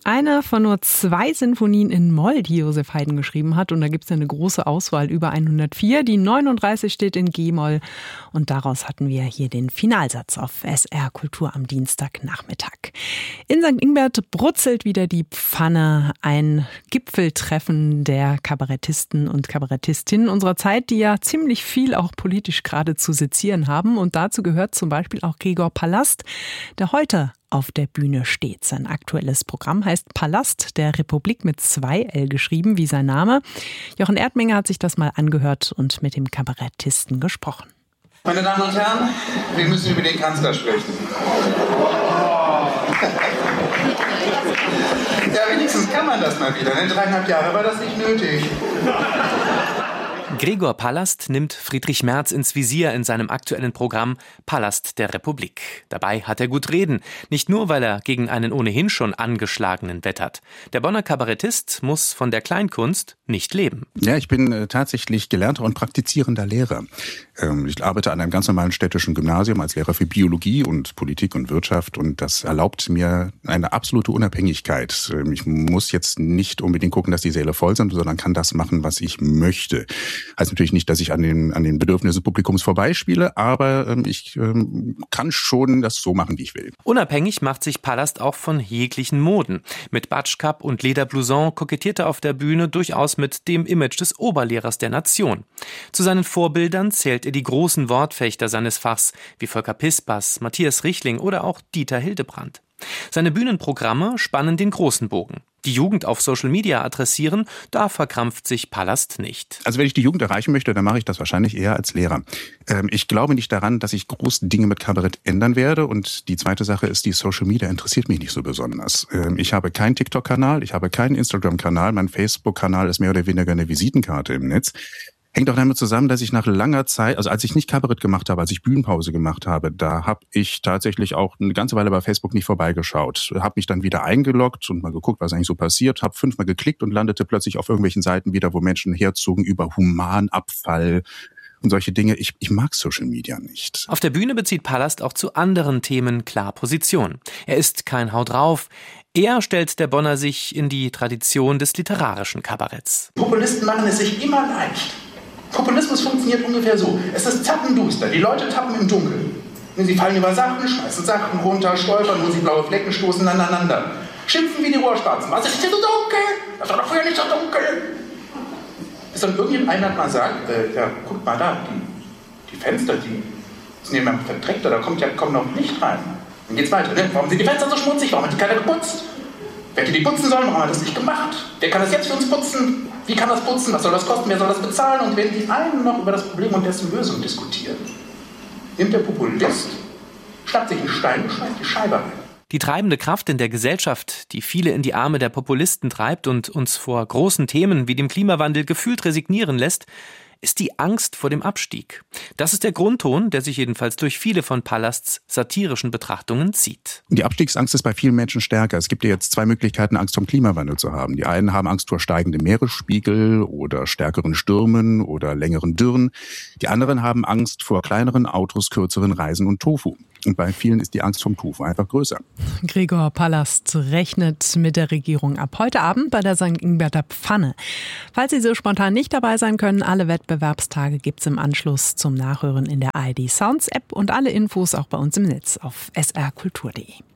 Eine von nur 2 Sinfonien in Moll, die Joseph Haydn geschrieben hat. Und da gibt es eine große Auswahl, über 104. Die 39 steht in G-Moll. Und daraus hatten wir hier den Finalsatz auf SR Kultur am Dienstagnachmittag. In St. Ingbert brutzelt wieder die Pfanne. Ein Gipfeltreffen der Kabarettisten und Kabarettistinnen unserer Zeit, die ja ziemlich viel auch politisch gerade zu sezieren haben. Und dazu gehört zum Beispiel auch Gregor Palast, der heute auf der Bühne steht. Sein aktuelles Programm heißt Palast der Republik mit 2 L geschrieben, wie sein Name. Jochen Erdmenger hat sich das mal angehört und mit dem Kabarettisten gesprochen. Meine Damen und Herren, wir müssen über den Kanzler sprechen. Ja, wenigstens kann man das mal wieder. In 3,5 Jahre war das nicht nötig. Gregor Palast nimmt Friedrich Merz ins Visier in seinem aktuellen Programm Palast der Republik. Dabei hat er gut reden, nicht nur, weil er gegen einen ohnehin schon angeschlagenen wettert. Der Bonner Kabarettist muss von der Kleinkunst nicht leben. Ja, ich bin tatsächlich gelernter und praktizierender Lehrer. Ich arbeite an einem ganz normalen städtischen Gymnasium als Lehrer für Biologie und Politik und Wirtschaft und das erlaubt mir eine absolute Unabhängigkeit. Ich muss jetzt nicht unbedingt gucken, dass die Säle voll sind, sondern kann das machen, was ich möchte. Heißt natürlich nicht, dass ich an den Bedürfnissen des Publikums vorbeispiele, aber ich kann schon das so machen, wie ich will. Unabhängig macht sich Palast auch von jeglichen Moden. Mit Batschkap und Lederblouson kokettiert er auf der Bühne durchaus mit dem Image des Oberlehrers der Nation. Zu seinen Vorbildern zählt er die großen Wortfechter seines Fachs, wie Volker Pispers, Matthias Richling oder auch Dieter Hildebrandt. Seine Bühnenprogramme spannen den großen Bogen. Die Jugend auf Social Media adressieren, da verkrampft sich Palast nicht. Also wenn ich die Jugend erreichen möchte, dann mache ich das wahrscheinlich eher als Lehrer. Ich glaube nicht daran, dass ich große Dinge mit Kabarett ändern werde. Und die zweite Sache ist, die Social Media interessiert mich nicht so besonders. Ich habe keinen TikTok-Kanal, ich habe keinen Instagram-Kanal, mein Facebook-Kanal ist mehr oder weniger eine Visitenkarte im Netz. Hängt auch damit zusammen, dass ich nach langer Zeit, also als ich nicht Kabarett gemacht habe, als ich Bühnenpause gemacht habe, da habe ich tatsächlich auch eine ganze Weile bei Facebook nicht vorbeigeschaut. Habe mich dann wieder eingeloggt und mal geguckt, was eigentlich so passiert, habe 5-mal geklickt und landete plötzlich auf irgendwelchen Seiten wieder, wo Menschen herzogen über Humanabfall und solche Dinge. Ich mag Social Media nicht. Auf der Bühne bezieht Palast auch zu anderen Themen klar Position. Er ist kein Haut drauf. Eher stellt der Bonner sich in die Tradition des literarischen Kabaretts. Populisten machen es sich immer leicht. Populismus funktioniert ungefähr so. Es ist zappenduster, die Leute tappen im Dunkeln. Sie fallen über Sachen, schmeißen Sachen runter, stolpern, wo sie blaue Flecken stoßen aneinander. Schimpfen wie die Rohrspatzen. Was ist hier so dunkel? Das war doch früher nicht so dunkel. Bis dann irgendjemand mal sagt, ja, guck mal da, die Fenster, die sind ja verdreckt, da kommt noch Licht rein. Dann geht's weiter, ne? Warum sind die Fenster so schmutzig? Warum hat die keiner geputzt? Wer hätte die putzen sollen? Warum hat das nicht gemacht? Wer kann das jetzt für uns putzen? Wie kann das putzen? Was soll das kosten? Wer soll das bezahlen? Und wenn die einen noch über das Problem und dessen Lösung diskutieren, nimmt der Populist, schnappt sich einen Stein und schmeißt die Scheibe rein. Die treibende Kraft in der Gesellschaft, die viele in die Arme der Populisten treibt und uns vor großen Themen wie dem Klimawandel gefühlt resignieren lässt, ist die Angst vor dem Abstieg. Das ist der Grundton, der sich jedenfalls durch viele von Palasts satirischen Betrachtungen zieht. Die Abstiegsangst ist bei vielen Menschen stärker. Es gibt ja jetzt 2 Möglichkeiten, Angst vom Klimawandel zu haben. Die einen haben Angst vor steigenden Meeresspiegel oder stärkeren Stürmen oder längeren Dürren. Die anderen haben Angst vor kleineren Autos, kürzeren Reisen und Tofu. Und bei vielen ist die Angst vom Tofu einfach größer. Gregor Palast rechnet mit der Regierung ab heute Abend bei der St. Ingberter Pfanne. Falls Sie so spontan nicht dabei sein können, alle Wettbewerbstage gibt's im Anschluss zum Nachhören in der ARD Sounds App und alle Infos auch bei uns im Netz auf srkultur.de.